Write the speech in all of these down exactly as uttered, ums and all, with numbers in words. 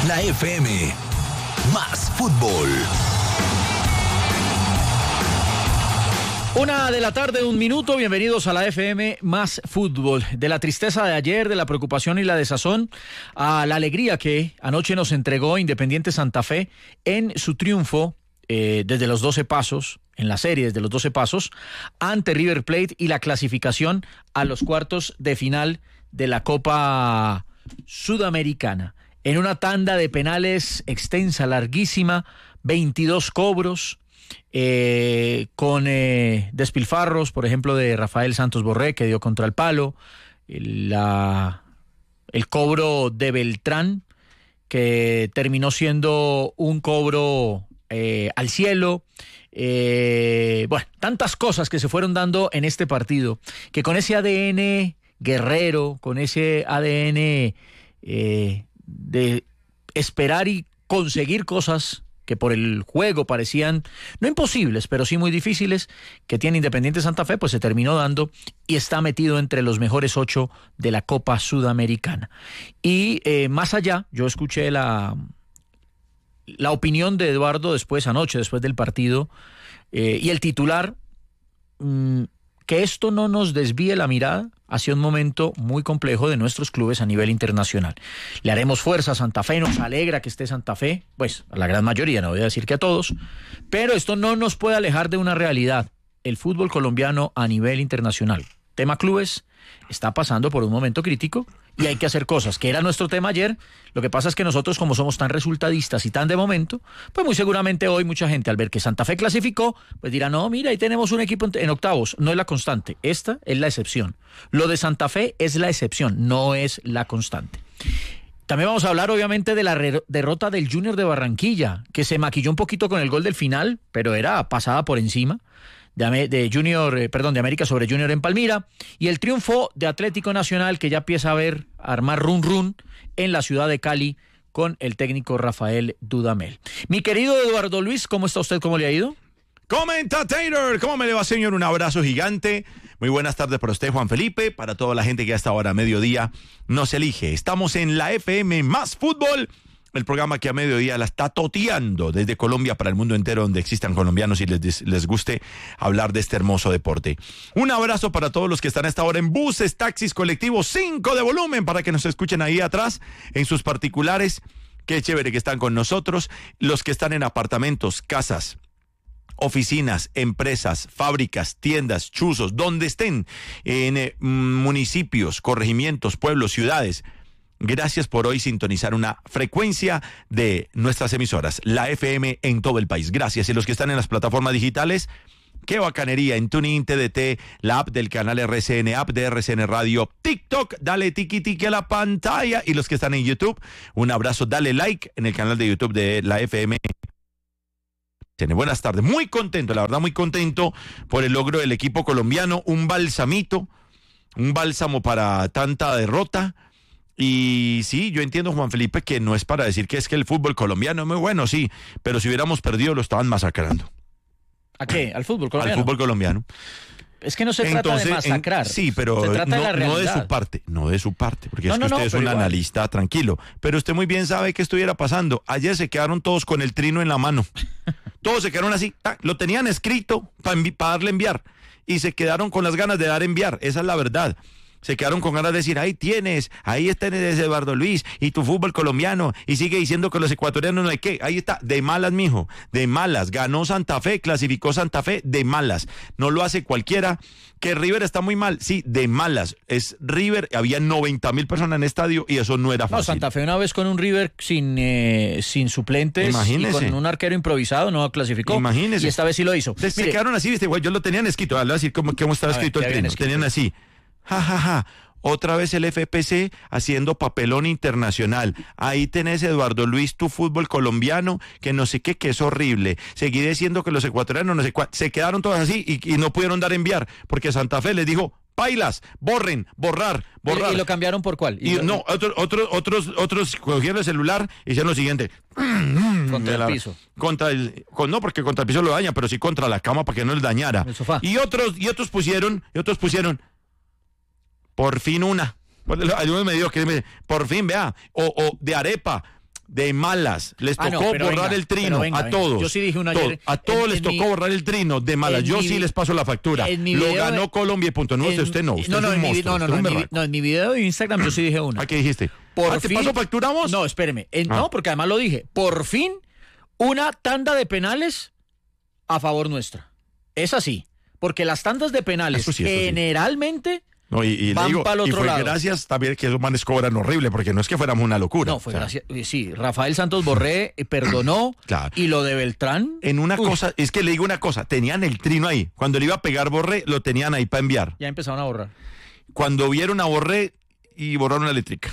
La F M, más fútbol. Una de la tarde, un minuto, bienvenidos a la F M Más Fútbol. De la tristeza de ayer, de la preocupación y la desazón, a la alegría que anoche nos entregó Independiente Santa Fe en su triunfo eh, desde los doce pasos, en la serie desde los doce pasos, ante River Plate y la clasificación a los cuartos de final de la Copa Sudamericana. En una tanda de penales extensa, larguísima, veintidós cobros, Eh, con eh, despilfarros, por ejemplo, de Rafael Santos Borré, que dio contra el palo, la, el cobro de Beltrán, que terminó siendo un cobro eh, al cielo, eh, bueno, tantas cosas que se fueron dando en este partido, que con ese A D N guerrero, con ese A D N eh, de esperar y conseguir cosas que por el juego parecían no imposibles, pero sí muy difíciles, que tiene Independiente Santa Fe, pues se terminó dando y está metido entre los mejores ocho de la Copa Sudamericana. Y eh, más allá, yo escuché la, la opinión de Eduardo después, anoche, después del partido, eh, y el titular, mmm, que esto no nos desvíe la mirada hacia un momento muy complejo de nuestros clubes a nivel internacional. Le haremos fuerza a Santa Fe, nos alegra que esté Santa Fe, pues a la gran mayoría, no voy a decir que a todos, pero esto no nos puede alejar de una realidad. El fútbol colombiano a nivel internacional, tema clubes, está pasando por un momento crítico y hay que hacer cosas, que era nuestro tema ayer. Lo que pasa es que nosotros, como somos tan resultadistas y tan de momento, pues muy seguramente hoy mucha gente, al ver que Santa Fe clasificó, pues dirá, no, mira, ahí tenemos un equipo en octavos. No es la constante, esta es la excepción. Lo de Santa Fe es la excepción, no es la constante. También vamos a hablar, obviamente, de la re- derrota del Junior de Barranquilla, que se maquilló un poquito con el gol del final, pero era pasada por encima. De, de Junior, eh, perdón, de América sobre Junior en Palmira, y el triunfo de Atlético Nacional, que ya empieza a ver, a armar run run en la ciudad de Cali con el técnico Rafael Dudamel. Mi querido Eduardo Luis, ¿cómo está usted? ¿Cómo le ha ido? Comentator, ¿cómo me le va, señor? Un abrazo gigante. Muy buenas tardes para usted, Juan Felipe, para toda la gente que hasta ahora a mediodía nos elige. Estamos en la F M Más Fútbol, el programa que a mediodía la está toteando desde Colombia para el mundo entero, donde existan colombianos y les, les guste hablar de este hermoso deporte. Un abrazo para todos los que están a esta hora en buses, taxis, colectivos, cinco de volumen, para que nos escuchen ahí atrás, en sus particulares. Qué chévere que están con nosotros. Los que están en apartamentos, casas, oficinas, empresas, fábricas, tiendas, chuzos, donde estén, en eh, municipios, corregimientos, pueblos, ciudades. Gracias por hoy sintonizar una frecuencia de nuestras emisoras, la F M en todo el país. Gracias. Y los que están en las plataformas digitales, qué bacanería, en TuneIn, T D T, la app del canal R C N, app de R C N Radio, TikTok, dale tiki tiki a la pantalla. Y los que están en YouTube, un abrazo, dale like en el canal de YouTube de la F M. Buenas tardes, muy contento, la verdad muy contento por el logro del equipo colombiano, un balsamito, un bálsamo para tanta derrota. Y sí, yo entiendo, Juan Felipe, que no es para decir que es que el fútbol colombiano es muy bueno, sí, pero si hubiéramos perdido lo estaban masacrando. ¿A qué? ¿Al fútbol colombiano? Al fútbol colombiano. Es que no se Entonces, trata de masacrar. En, sí, pero se trata no, de la no realidad. de su parte, no de su parte, porque no, es que no, usted no, es un igual. analista tranquilo, pero usted muy bien sabe qué estuviera pasando. Ayer se quedaron todos con el trino en la mano. Todos se quedaron así, lo tenían escrito para envi- pa darle enviar y se quedaron con las ganas de dar enviar, esa es la verdad. Se quedaron con ganas de decir, ahí tienes, ahí está Eduardo Luis y tu fútbol colombiano, y sigue diciendo que los ecuatorianos no hay qué, ahí está, de malas, mijo, de malas, ganó Santa Fe, clasificó Santa Fe, de malas, no lo hace cualquiera. Que River está muy mal, sí, de malas, es River, había noventa mil personas en el estadio y eso no era fácil. No, Santa Fe una vez con un River sin, eh, sin suplentes. Imagínese. Y con un arquero improvisado no clasificó. Imagínese. Y esta vez sí lo hizo. Se, se Mire, quedaron así, viste, güey, yo lo tenían escrito, a decir cómo, cómo estaba A ver, escrito ¿qué el habían trino, escrito? tenían así, ja, ja, ja. Otra vez el F P C haciendo papelón internacional. Ahí tenés, Eduardo Luis, tu fútbol colombiano, que no sé qué, que es horrible. Seguí diciendo que los ecuatorianos no sé cuál. Se quedaron todos así y, y no pudieron dar enviar, porque Santa Fe les dijo, pailas, borren, borrar, borrar. ¿Y, y lo cambiaron por cuál? Y lo, no, otros, otros, otros, otros cogieron el celular y hicieron lo siguiente. Contra la, el piso. Contra el, con, no, porque contra el piso lo daña, pero sí contra la cama para que no les dañara. El sofá. Y otros, y otros pusieron, y otros pusieron, por fin una. Algunos me dijo que por fin, vea, o, o de arepa, de malas. Les Ah, tocó no, pero borrar venga, el trino pero venga, a venga. todos. Yo sí dije una Todo- ayer, A todos en- les en tocó mi- borrar el trino de malas. en Yo mi sí vi- les paso la factura. en mi Lo video ganó de- Colombia y punto. No, usted, En- usted no. Usted no, es no, un en mi, monstruo. no, no, usted no, es un en mi, berraco. no, en mi video de Instagram yo sí dije una. ¿Ah, qué dijiste? Por Ah, ¿te fin- pasó factura vos? No, espéreme. En- Ah. No, porque además lo dije. Por fin, una tanda de penales a favor nuestra. Es así. Porque las tandas de penales Eso sí, eso sí. generalmente... No, y, y le Van digo, pa'l y otro fue lado. gracias también que esos manes cobran horrible, porque no es que fuéramos una locura. No, fue O sea, gracias. eh, Sí, Rafael Santos Borré eh, perdonó. Claro. Y lo de Beltrán. En una uy, cosa, es que le digo una cosa, tenían el trino ahí. Cuando le iba a pegar Borré, lo tenían ahí para enviar. Ya empezaron a borrar. Cuando vieron a Borré y borraron la eléctrica.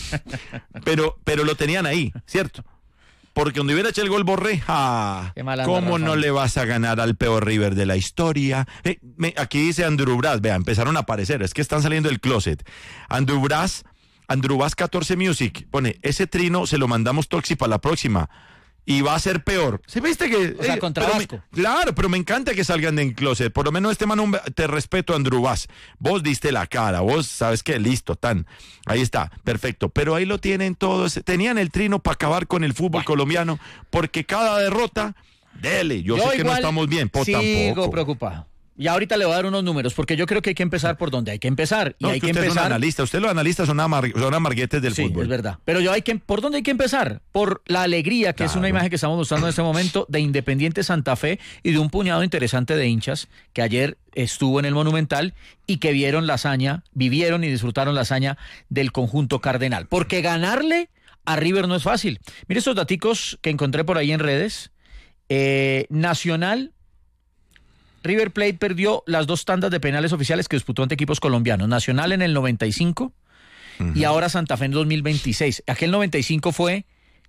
pero, pero lo tenían ahí, ¿cierto? Porque donde hubiera hecho el gol Borré, ah, Qué mal anda, ¿cómo Rafa. no le vas a ganar al peor River de la historia? Eh, me- aquí dice Andrew Brass, vea, empezaron a aparecer, es que están saliendo del closet. Andrew Brass, Andrew Brass catorce Music, pone, ese trino se lo mandamos Toxi para la próxima. Y va a ser peor. ¿Sí viste que? O sea, contra pero me- Vasco. claro, pero me encanta que salgan del closet. Por lo menos este man, un- te respeto, Andrew Vaz. Vos diste la cara, vos sabes que listo, tan. Ahí está, perfecto. Pero ahí lo tienen todos. Tenían el trino para acabar con el fútbol colombiano, porque cada derrota, dele. Yo, sé que no igual estamos bien, pues sigo tampoco. preocupado. Y ahorita le voy a dar unos números, porque yo creo que hay que empezar por donde hay que empezar. Y No, hay es que que usted es un empezar. analista. Usted los analistas son, amar- son amarguetes del Sí, fútbol. es verdad. Pero yo hay que, ¿por dónde hay que empezar? Por la alegría, que es una Claro. imagen que estamos mostrando en este momento, de Independiente Santa Fe y de un puñado interesante de hinchas que ayer estuvo en el Monumental y que vieron la hazaña, vivieron y disfrutaron la hazaña del conjunto cardenal. Porque ganarle a River no es fácil. Mire estos daticos que encontré por ahí en redes. Eh, Nacional... River Plate perdió las dos tandas de penales oficiales que disputó ante equipos colombianos. Nacional en el noventa y cinco uh-huh. y ahora Santa Fe en dos mil veintiséis. Aquel noventa y cinco fue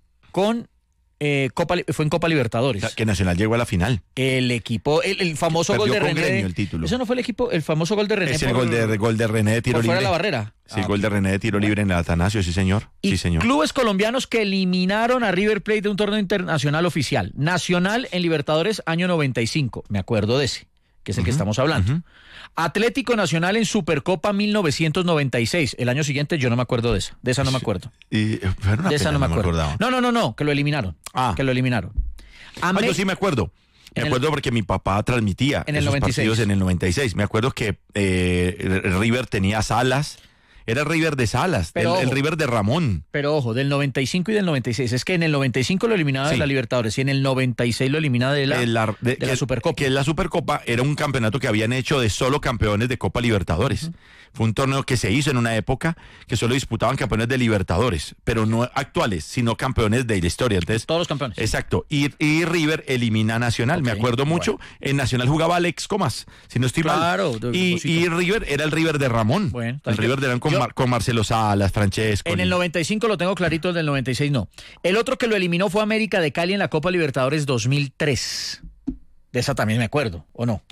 con eh, Copa, fue en Copa Libertadores. O sea, que Nacional llegó a la final. El equipo, el, el famoso Perdió gol de con René. Gremio el título. Eso no fue el equipo, el famoso gol de René. Es el por, gol de, gol de René de tiro por fuera libre. de la barrera. Sí, Ah, gol de René de tiro libre en el Atanasio, sí señor. Y sí señor. clubes colombianos que eliminaron a River Plate de un torneo internacional oficial. Nacional en Libertadores año noventa y cinco, me acuerdo de ese, que es el uh-huh, que estamos hablando. Uh-huh. Atlético Nacional en Supercopa mil novecientos noventa y seis. El año siguiente yo no me acuerdo de esa. De esa no me acuerdo. Y, una de esa no me acuerdo. Me no, no, no, no, que lo eliminaron. Ah. Que lo eliminaron. Ah, me... yo sí me acuerdo. Me en acuerdo el, porque mi papá transmitía en el esos noventa y seis. partidos en el noventa y seis. Me acuerdo que eh, River tenía Salas. Era el River de Salas, pero, el, el River de Ramón. Pero ojo, del noventa y cinco y del noventa y seis. Es que en el noventa y cinco lo eliminaba sí. de la Libertadores y en el noventa y seis lo eliminaba de la, de la, de, de la que, Supercopa. Que la Supercopa era un campeonato que habían hecho de solo campeones de Copa Libertadores. Uh-huh. Fue un torneo que se hizo en una época que solo disputaban campeones de Libertadores, pero no actuales, sino campeones de la historia. Entonces, todos los campeones. Exacto. Y, y River elimina a Nacional. Okay. Me acuerdo mucho. Bueno. En Nacional jugaba Alex Comas, si no estoy claro, mal. Y, y River era el River de Ramón. Bueno, el River de Ramón con, yo, Mar, con Marcelo Salas, Francesco. En el noventa y cinco lo tengo clarito, el del noventa y seis no. El otro que lo eliminó fue América de Cali en la Copa Libertadores dos mil tres. De esa también me acuerdo, ¿o no?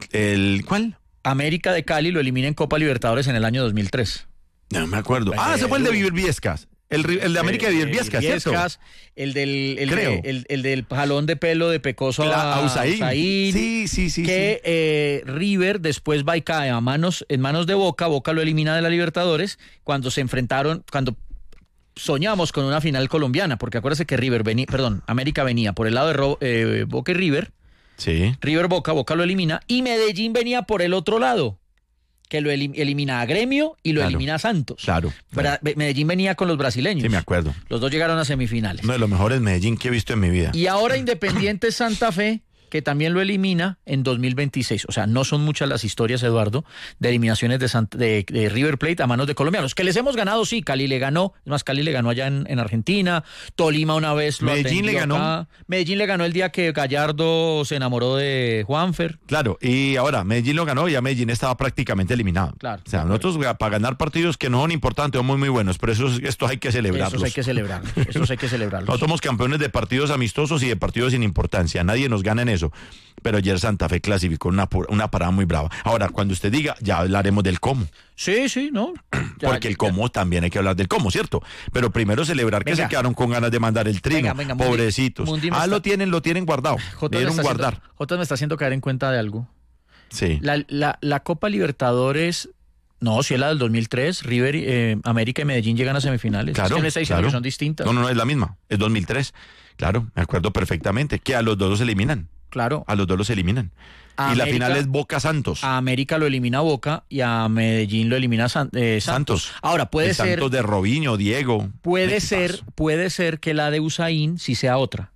¿El cuál? América de Cali lo elimina en Copa Libertadores en el año dos mil tres. No me acuerdo. Ah, ese fue el de Viver Viescas. El, el de América de Viver Viescas, ¿cierto? El del, el, Creo. De, el, el del jalón de pelo de Pecoso La, a Usain. Usain. Sí, sí, sí. Que sí. Eh, River después va y cae a manos, en manos de Boca. Boca lo elimina de la Libertadores cuando se enfrentaron, cuando soñamos con una final colombiana, porque acuérdese que River venía, perdón, América venía por el lado de Ro, eh, Boca y River. Sí. River Boca, Boca lo elimina y Medellín venía por el otro lado, que lo elim elimina a Gremio y lo claro, elimina a Santos. Claro, claro. Medellín venía con los brasileños. Sí, me acuerdo. Los dos llegaron a semifinales. Uno de los mejores Medellín que he visto en mi vida. Y ahora Independiente Santa Fe, que también lo elimina en dos mil veintiséis. O sea, no son muchas las historias, Eduardo, de eliminaciones de, Santa, de, de River Plate a manos de colombianos. Que les hemos ganado, sí, Cali le ganó. Es más, Cali le ganó allá en, en Argentina. Tolima una vez lo Medellín le ganó. Acá. Medellín le ganó el día que Gallardo se enamoró de Juanfer. Claro, y ahora Medellín lo ganó y ya Medellín estaba prácticamente eliminado. Claro. O sea, nosotros para ganar partidos que no son importantes o muy, muy buenos, pero esos, estos hay que celebrarlos. Esos hay que celebrarlos. Esos hay que celebrarlos. Nosotros somos campeones de partidos amistosos y de partidos sin importancia. Nadie nos gana en eso. Pero ayer Santa Fe clasificó una, una parada muy brava. Ahora, cuando usted diga, ya hablaremos del cómo. Sí, sí, ¿no? Ya, Porque el cómo ya. También hay que hablar del cómo, ¿cierto? Pero primero celebrar venga. que se quedaron con ganas de mandar el trino. Venga, venga, Pobrecitos. Mundi, Mundi ah, está... lo tienen, lo tienen guardado. Debieron guardar. Jota me está haciendo caer en cuenta de algo. Sí. La, la, la Copa Libertadores No, si es la del dos mil tres, River, eh, América y Medellín llegan a semifinales. Claro, es que me está diciendo claro. que son distintas. No, no, no, es la misma. Es dos mil tres. Claro, me acuerdo perfectamente. Que a los dos los eliminan. Claro. A los dos los eliminan. A y la América- final es Boca Santos. A América lo elimina Boca y a Medellín lo elimina San- eh, Santos. Santos. Ahora, puede El ser, Santos de Robinho, Diego. puede Un ser, equipazo. puede ser que la de Usain sí sea otra.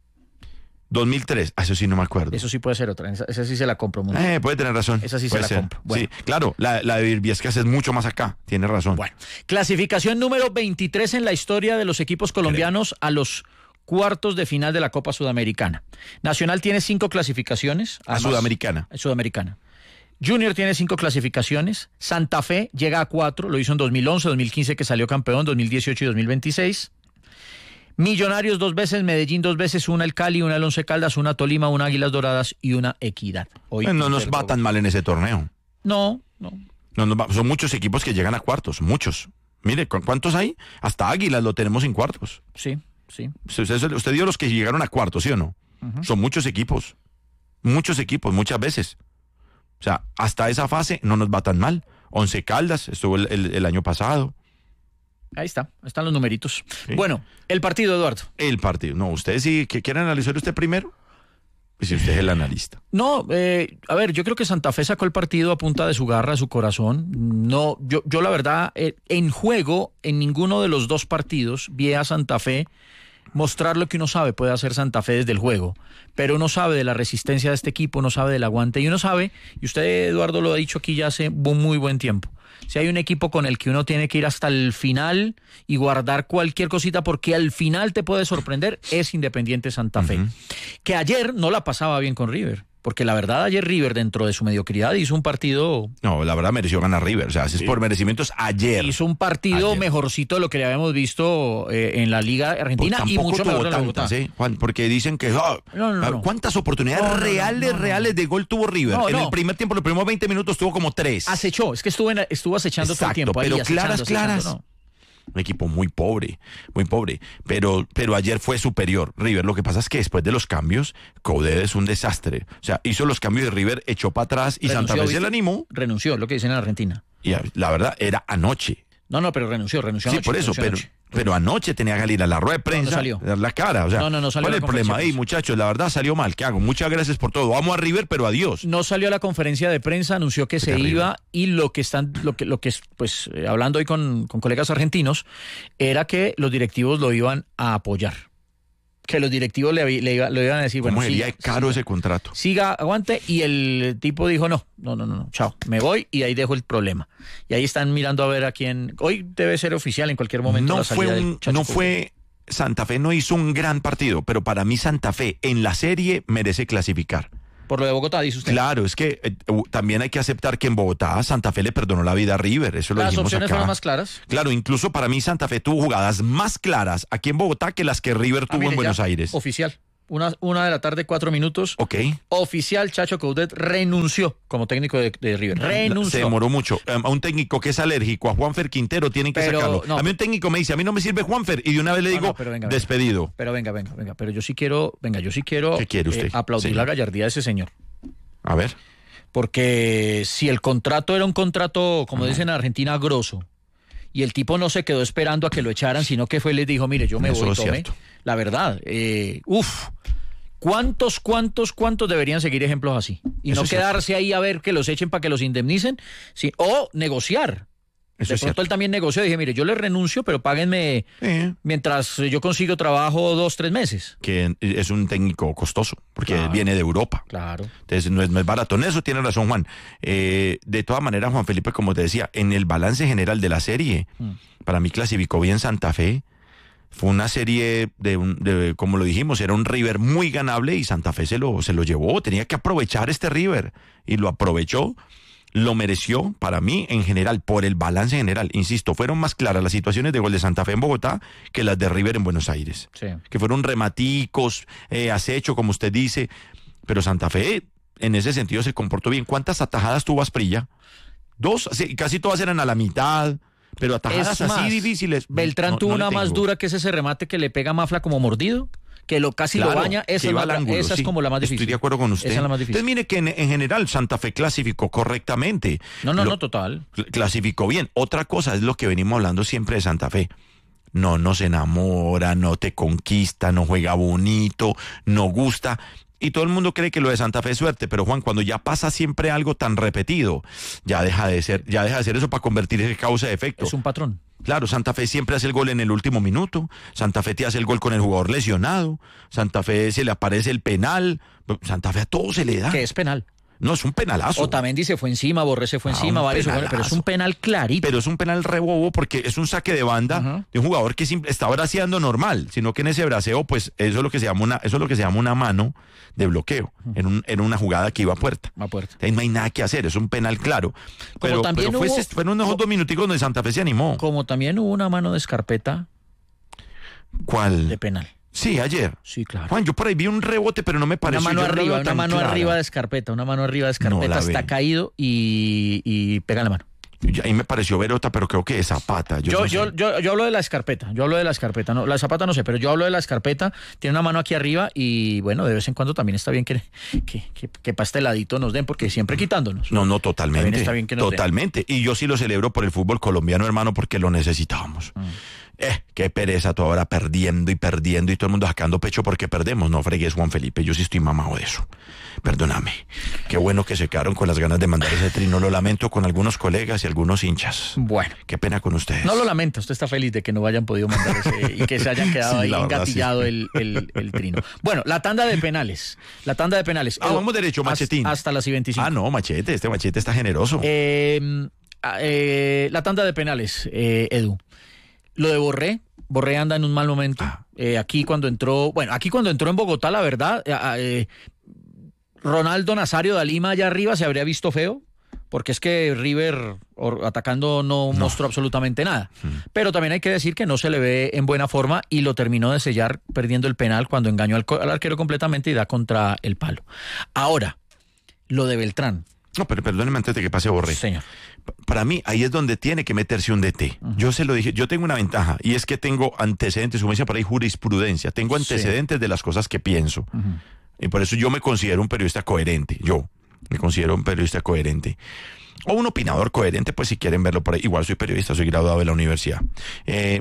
dos mil tres. Ah, eso sí no me acuerdo. Eso sí puede ser otra. Esa, esa sí se la compro mucho. Eh, puede tener razón. Esa sí se Puede la ser. compro. Bueno. Sí, claro, la, la de Virbiescas es mucho más acá. Tiene razón. Bueno, clasificación número veintitrés en la historia de los equipos colombianos a los cuartos de final de la Copa Sudamericana. Nacional tiene cinco clasificaciones. A además- Sudamericana. Sudamericana. Junior tiene cinco clasificaciones. Santa Fe llega a cuatro. Lo hizo en dos mil once, dos mil quince que salió campeón, dos mil dieciocho y dos mil veintiséis. Millonarios dos veces, Medellín dos veces, una el Cali, una el Once Caldas, una Tolima, una Águilas Doradas y una Equidad. Hoy Eh, no nos tercer va tan juego. mal en ese torneo. No, no. No nos va- son muchos equipos que llegan a cuartos. Muchos. Mire, ¿cu- ¿cuántos hay? Hasta Águilas lo tenemos en cuartos. Sí, sí. Usted, usted- usted dio los que llegaron a cuartos, ¿sí o no? Son muchos equipos. Muchos equipos, muchas veces. O sea, hasta esa fase no nos va tan mal. Once Caldas estuvo el, el- el año pasado. Ahí está, ahí están los numeritos. Sí. Bueno, el partido, Eduardo. El partido. No, usted sí, que quiere analizar usted primero. Pues si usted es el analista. No, eh, a ver, yo creo que Santa Fe sacó el partido a punta de su garra, de su corazón. No, yo, yo la verdad, eh, en juego, en ninguno de los dos partidos, vi a Santa Fe mostrar lo que uno sabe puede hacer Santa Fe desde el juego. Pero uno sabe de la resistencia de este equipo, uno sabe del aguante y uno sabe, y usted, Eduardo, lo ha dicho aquí ya hace un muy buen tiempo. Si hay un equipo con el que uno tiene que ir hasta el final y guardar cualquier cosita porque al final te puede sorprender, es Independiente Santa Fe. Ujú. Que ayer no la pasaba bien con River, porque la verdad ayer River dentro de su mediocridad hizo un partido No, la verdad mereció ganar River. O sea, si es por merecimientos ayer. hizo un partido Ayer. mejorcito de lo que le habíamos visto eh, en la Liga Pues Argentina y tampoco mucho mejor tuvo en la Bogotá. tantas, ¿eh, Juan? Porque dicen que ah, No, no, no. ¿cuántas oportunidades No, no, no, reales, no, no. reales de gol tuvo River? No, en no. el primer tiempo, los primeros veinte minutos tuvo como tres. Acechó, es que estuvo, en- estuvo acechando todo el Exacto, tiempo. ahí, pero acechando, claras, acechando, claras. no. Un equipo muy pobre, muy pobre. Pero, pero ayer fue superior River. Lo que pasa es que después de los cambios, Coudet es un desastre. O sea, hizo los cambios de River, echó para atrás y Renunció, Santa Fe se ¿viste? le animó. Renunció, lo que dicen en Argentina. Y a- la verdad, era anoche. No, no, pero renunció, renunció Sí, anoche, por eso, renunció pero, anoche. pero anoche tenía que salir a la rueda de prensa, salió. dar la cara. O sea, No, no, no salió ¿cuál a es la el problema conferencia de ahí, prensa. muchachos? La verdad salió mal. ¿Qué hago? Muchas gracias por todo. Vamos a River, pero adiós. No salió a la conferencia de prensa, anunció que Qué se terrible. iba y lo que están, lo que, lo que es, pues, eh, hablando hoy con, con colegas argentinos, era que los directivos lo iban a apoyar. Que los directivos le, le, iba- le iban a decir, ¿Cómo bueno, sería siga, caro ese contrato? siga, aguante, y el tipo dijo, no, no, no, no, no, chao, me voy y ahí dejo el problema. Y ahí están mirando a ver a quién, hoy debe ser oficial en cualquier momento. No la salida fue del un, Chacho no Coudet. fue, Santa Fe no hizo un gran partido, pero para mí Santa Fe en la serie merece clasificar. Por lo de Bogotá, dice usted. Claro, es que eh, uh, también hay que aceptar que en Bogotá Santa Fe le perdonó la vida a River, eso lo Las dijimos opciones acá. fueron más claras. Claro, incluso para mí Santa Fe tuvo jugadas más claras aquí en Bogotá que las que River Ah, tuvo mire, en Buenos ya, Aires. Oficial. Una, una de la tarde, cuatro minutos. Ok. Oficial, Chacho Coudet renunció como técnico de, de River. Renunció. Se demoró mucho. Um, a un técnico que es alérgico a Juanfer Quintero tienen que Pero, sacarlo. no. A mí un técnico me dice, a mí no me sirve Juanfer, y de una vez le No, digo, no, pero venga, venga. despedido. Pero venga, venga, venga. Pero yo sí quiero, venga, yo sí quiero eh, ¿Qué quiere usted? aplaudir Sí. la gallardía de ese señor. A ver. Porque si el contrato era un contrato, como dicen en Argentina, grosso, y el tipo no se quedó esperando a que lo echaran, sino que fue y les dijo, mire, yo me Eso voy, es tome. cierto. La verdad, eh, uff. ¿Cuántos, cuántos, cuántos deberían seguir ejemplos así? Y Eso no es cierto. quedarse ahí a ver que los echen para que los indemnicen, sí, o negociar. Eso de es pronto cierto. él también negoció, dije, mire, yo le renuncio, pero páguenme Sí. mientras yo consigo trabajo dos, tres meses. Que es un técnico costoso, porque Claro. viene de Europa. Claro. Entonces no es, no es barato. En eso tiene razón Juan. Eh, de todas maneras, Juan Felipe, como te decía, en el balance general de la serie, Mm. para mí clasificó bien Santa Fe. Fue una serie de, un- de, como lo dijimos, era un River muy ganable y Santa Fe se lo, se lo llevó. Tenía que aprovechar este River y lo aprovechó. Lo mereció para mí en general, por el balance general. Insisto, fueron más claras las situaciones de gol de Santa Fe en Bogotá que las de River en Buenos Aires. Sí. Que fueron rematicos, eh, acecho, como usted dice. Pero Santa Fe, en ese sentido, se comportó bien. ¿Cuántas atajadas tuvo Asprilla? Dos, sí, casi todas eran a la mitad. Pero atajadas Es más, así difíciles. Beltrán no- tuvo no le una más tengo. dura que es ese remate que le pega a Mafla como mordido, que lo casi Claro, lo baña, esa, que es, iba más- al ángulo, esa es sí. como la más difícil. Estoy de acuerdo con usted. Esa es la más difícil. Entonces mire que en, en general Santa Fe clasificó correctamente. No, no, Lo- no, total. cl- Clasificó bien. Otra cosa es lo que venimos hablando siempre de Santa Fe. No nos enamora, no te conquista, no juega bonito, no gusta. Y todo el mundo cree que lo de Santa Fe es suerte, pero Juan, cuando ya pasa siempre algo tan repetido, ya deja de ser, ya deja de ser eso para convertirse en causa de efecto. Es un patrón. Claro, Santa Fe siempre hace el gol en el último minuto, Santa Fe te hace el gol con el jugador lesionado, Santa Fe se le aparece el penal, Santa Fe a todo se le da. Que es penal. No, es un penalazo. Otamendi se fue encima, Borré se fue Ah, encima, un varios se fueron, pero es un penalazo. penal clarito. Pero es un penal rebobo porque es un saque de banda Ajá. de un jugador que simple- está braceando normal, sino que en ese braceo, pues eso es lo que se llama una, eso es lo que se llama una mano de bloqueo, en, un, en una jugada que iba a puerta. A puerta. Ahí no hay nada que hacer, es un penal claro. Pero, también pero fue hubo- ese- fueron unos dos minuticos donde Santa Fe se animó. Como también hubo una mano de escarpeta ¿Cuál? de penal. Sí, ayer. Sí, claro. Juan, yo por ahí vi un rebote, pero no me Una pareció. mano yo no la arriba, veo una tan mano clara. arriba de escarpeta, una mano arriba de escarpeta, la está vi. caído y, y pega en la mano. Yo- Ahí me pareció verota, pero creo que de Zapata. Yo, Yo, no yo, sé. yo, yo hablo de la escarpeta, yo hablo de la escarpeta, no, la zapata no sé, pero yo hablo de la escarpeta, tiene una mano aquí arriba y bueno, de vez en cuando también está bien que, que, que, que para este ladito nos den, porque siempre quitándonos. No, no, totalmente. También está bien que nos den. Totalmente. Y yo sí lo celebro por el fútbol colombiano, hermano, porque lo necesitábamos. Mm. Eh, qué pereza toda hora perdiendo y perdiendo y todo el mundo sacando pecho porque perdemos. No fregues, Juan Felipe, yo sí estoy mamado de eso. Perdóname. Qué bueno que se quedaron con las ganas de mandar ese trino. Lo lamento con algunos colegas y algunos hinchas. Bueno. Qué pena con ustedes. No lo lamenta, usted está feliz de que no hayan podido mandar ese y que se hayan quedado Sí, ahí la verdad, engatillado sí. el, el, el trino. Bueno, la tanda de penales. La tanda de penales. Ah, Edu, vamos derecho, hasta- Machetín. Hasta las y veinticinco. Ah, no, Machete, este Machete está generoso. Eh, ah, eh, la tanda de penales, eh, Edu. Lo de Borré. Borré anda en un mal momento. Ah. Eh, aquí cuando entró, bueno, aquí cuando entró en Bogotá, la verdad, eh, eh, Ronaldo Nazario de Lima allá arriba se habría visto feo, porque es que River or- atacando no, No. mostró absolutamente nada. Pero también hay que decir que no se le ve en buena forma y lo terminó de sellar perdiendo el penal cuando engañó al, co- al arquero completamente y da contra el palo. Ahora, lo de Beltrán. No, pero perdóneme antes de que pase Borré. Señor. Para mí, ahí es donde tiene que meterse un D T. Yo se lo dije, yo tengo una ventaja y es que tengo antecedentes, como dice por ahí, jurisprudencia. Tengo antecedentes de las cosas que pienso. Y por eso yo me considero un periodista coherente. Yo me considero un periodista coherente. O un opinador coherente, pues si quieren verlo por ahí. Igual soy periodista, soy graduado de la universidad. Eh,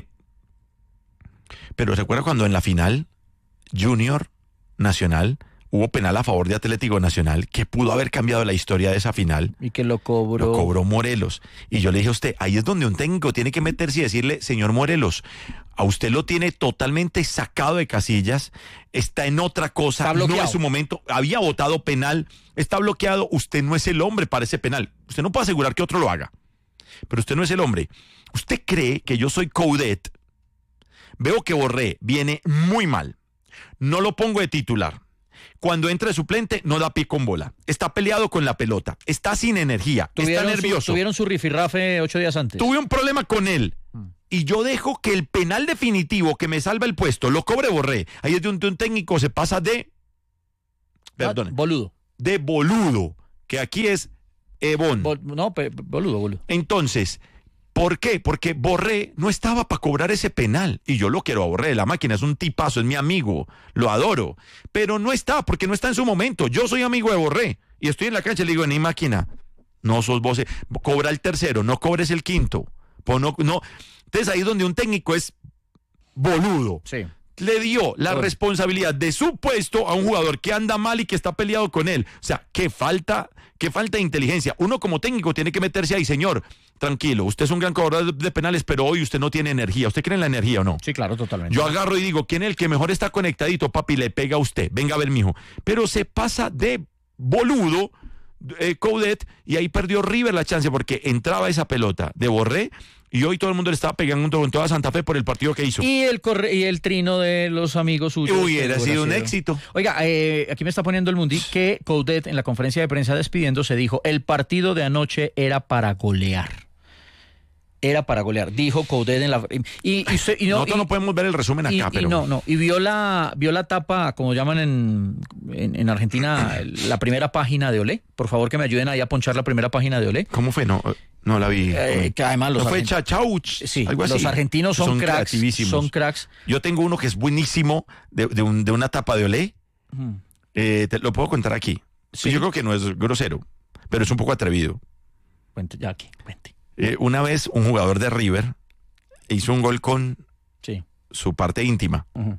pero ¿recuerda cuando en la final, Junior Nacional, hubo penal a favor de Atlético Nacional, que pudo haber cambiado la historia de esa final? Y que lo cobró. Lo cobró Morelos. Y yo le dije a usted, ahí es donde un técnico tiene que meterse y decirle, señor Morelos, a usted lo tiene totalmente sacado de casillas, está en otra cosa, Está no bloqueado. es su momento, había votado penal, está bloqueado, usted no es el hombre para ese penal. Usted no puede asegurar que otro lo haga, pero usted no es el hombre. ¿Usted cree que yo soy Coudet? Veo que Borré viene muy mal, no lo pongo de titular. Cuando entra de suplente, no da pie con bola. Está peleado con la pelota. Está sin energía. Está Tuvieron nervioso. Su, tuvieron su rifirrafe ocho días antes. Tuve un problema con él. Y yo dejo que el penal definitivo que me salva el puesto lo cobre Borré. Ahí es donde un técnico se pasa de. Perdón. Ah, boludo. De boludo. Que aquí es Ebón. Bol- no, pe- boludo, boludo. Entonces, ¿por qué? Porque Borré no estaba para cobrar ese penal. Y yo lo quiero a Borré. La máquina es un tipazo, es mi amigo. Lo adoro. Pero no está, porque no está en su momento. Yo soy amigo de Borré. Y estoy en la cancha y le digo, ni máquina. No sos vos. eh, Cobra el tercero, no cobres el quinto. Pues no, no. Entonces ahí es donde un técnico es boludo. Sí. Le dio la Bueno. responsabilidad de su puesto a un jugador que anda mal y que está peleado con él. O sea, qué falta, qué falta de inteligencia. Uno como técnico tiene que meterse ahí, señor, tranquilo, usted es un gran cobrador de, de penales, pero hoy usted no tiene energía. ¿Usted cree en la energía o no? Sí, claro, totalmente. Yo agarro y digo, ¿quién es el que mejor está conectadito, papi? Le pega a usted. Venga a ver, mijo. Pero se pasa de boludo, eh, Coudet, y ahí perdió River la chance porque entraba esa pelota de Borré y hoy todo el mundo le estaba pegando con toda Santa Fe por el partido que hizo. Y el corre y el trino de los amigos suyos. Hubiera que sido un éxito. Oiga, eh, aquí me está poniendo el Mundi que Coudet en la conferencia de prensa despidiéndose dijo, el partido de anoche era para golear. Era para golear, dijo Coudet en la... Y, y, usted, y no, Nosotros y, no podemos ver el resumen acá, y, pero... Y no, no, y vio la, vio la tapa, como llaman en, en, en Argentina, la primera página de Olé. Por favor, que me ayuden ahí a ponchar la primera página de Olé. ¿Cómo fue? No, no la vi. Eh, que además los ¿No fue argent... Chachauch? Sí, algo así. los argentinos son, son cracks, creativísimos. son cracks. Yo tengo uno que es buenísimo, de, de, un, de una tapa de Olé. Uh-huh. Eh, te lo puedo contar aquí. Sí. Pues yo creo que no es grosero, pero es un poco atrevido. Cuente, ya aquí, cuente. Eh, una vez un jugador de River hizo un gol con sí. su parte íntima. Uh-huh.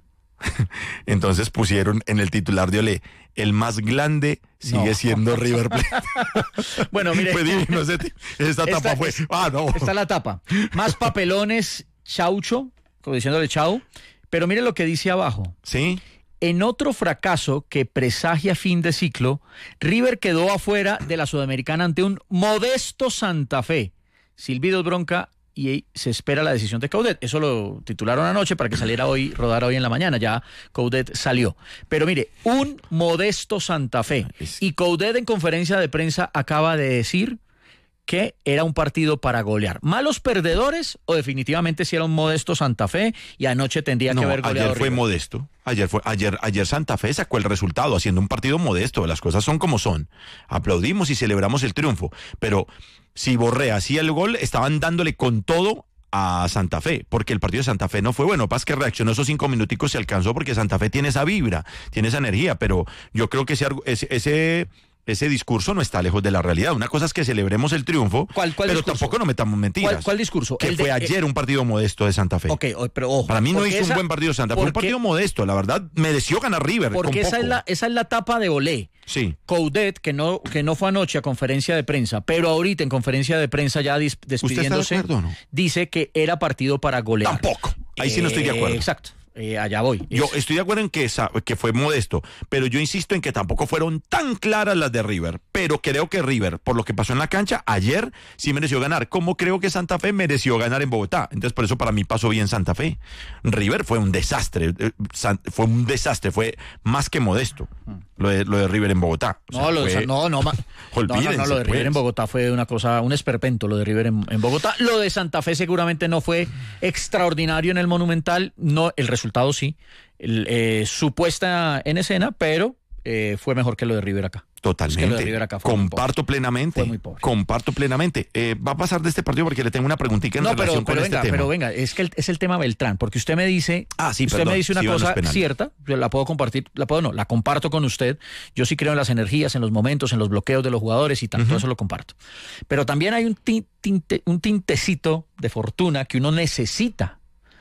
Entonces pusieron en el titular de Olé, el más grande sigue no. siendo River Plate. Bueno, mire. Fue divino, esta, esta tapa fue. Ah, no. Está la tapa. Más papelones, chaucho, como diciéndole chau. Pero mire lo que dice abajo. Sí. En otro fracaso que presagia fin de ciclo, River quedó afuera de la Sudamericana ante un modesto Santa Fe. Silbidos, bronca y se espera la decisión de Coudet. Eso lo titularon anoche para que saliera hoy, rodara hoy en la mañana. Ya Coudet salió. Pero mire, un modesto Santa Fe. Y Coudet en conferencia de prensa acaba de decir que era un partido para golear. ¿Malos perdedores o definitivamente si era un modesto Santa Fe y anoche tendría no, que haber goleado? Ayer fue River? modesto. Ayer fue ayer ayer Santa Fe sacó el resultado haciendo un partido modesto. Las cosas son como son. Aplaudimos y celebramos el triunfo. Pero si Borré hacía el gol, estaban dándole con todo a Santa Fe, porque el partido de Santa Fe no fue bueno. Pasa que reaccionó esos cinco minuticos, se alcanzó porque Santa Fe tiene esa vibra, tiene esa energía, pero yo creo que ese ese, ese Ese discurso no está lejos de la realidad. Una cosa es que celebremos el triunfo, ¿Cuál, cuál pero discurso? tampoco no metamos mentiras. ¿Cuál, cuál discurso? Que el fue de, ayer eh, un partido modesto de Santa Fe. Ok, pero ojo. Para mí no hizo esa, un buen partido de Santa Fe, fue un partido modesto. La verdad, mereció ganar River. Porque con esa, poco. Es la, esa es la tapa de Olé. Sí. Coudet, que no, que no fue anoche a conferencia de prensa, pero ahorita en conferencia de prensa ya dis, despidiéndose, ¿Usted está de acuerdo o no? Dice que era partido para golear. Tampoco. Ahí eh, sí no estoy de acuerdo. Exacto. Eh, allá voy. Yo es... estoy de acuerdo en que, esa, que fue modesto, pero yo insisto en que tampoco fueron tan claras las de River. Pero creo que River, por lo que pasó en la cancha, ayer sí mereció ganar. Como creo que Santa Fe mereció ganar en Bogotá. Entonces, por eso para mí pasó bien Santa Fe. River fue un desastre. Fue un desastre. Fue más que modesto lo de, lo de River en Bogotá. O sea, no, lo fue... de, no, no, no, no, no, lo de River pues. en Bogotá fue una cosa, un esperpento lo de River en, en Bogotá. Lo de Santa Fe seguramente no fue extraordinario en el Monumental. No, el resultado sí. El, eh, su puesta en escena, pero eh, fue mejor que lo de River acá. Totalmente. Es que lo de River acá fue Comparto plenamente. Fue muy pobre. Comparto plenamente. Eh, va a pasar de este partido porque le tengo una preguntita en no, relación pero, pero con venga, este tema. Pero venga, es que el, es el tema Beltrán, porque usted me dice, ah, sí, usted perdón, me dice una sí, cosa cierta, yo la puedo compartir, la puedo no, la comparto con usted. Yo sí creo en las energías, en los momentos, en los bloqueos de los jugadores y tanto, uh-huh. Eso lo comparto. Pero también hay un tinte, un tintecito de fortuna que uno necesita.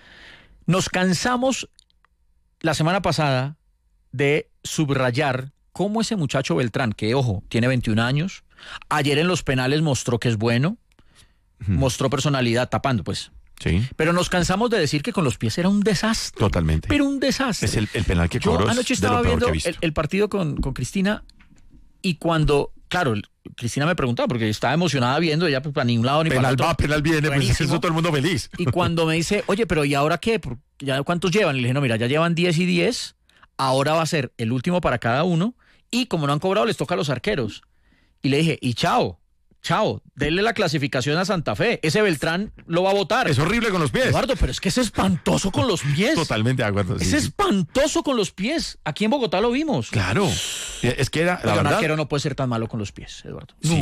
Nos cansamos la semana pasada de subrayar cómo ese muchacho Beltrán, que ojo, tiene veintiún años, ayer en los penales mostró que es bueno, uh-huh. mostró personalidad tapando, pues. Sí. Pero nos cansamos de decir que con los pies era un desastre. Totalmente. Pero un desastre. Es el, el penal que cobró. Yo anoche estaba viendo el, el partido con, con Cristina y cuando, claro, Cristina me preguntaba porque estaba emocionada viendo, ella pues para ningún lado ni penal para otro. va, penal viene, pues eso todo el mundo feliz. Y cuando me dice, oye, pero ¿y ahora qué? ¿Ya cuántos llevan? Y le dije, no, mira, ya llevan diez y diez, ahora va a ser el último para cada uno y como no han cobrado les toca a los arqueros. Y le dije, y chao, chao, denle la clasificación a Santa Fe, ese Beltrán lo va a votar. Es horrible con los pies. Eduardo, pero es que es espantoso con los pies. Totalmente de acuerdo. Es sí, espantoso sí. con los pies. Aquí en Bogotá lo vimos. Claro. Es que era, la Oiga, verdad... un arquero no puede ser tan malo con los pies, Eduardo. Sí.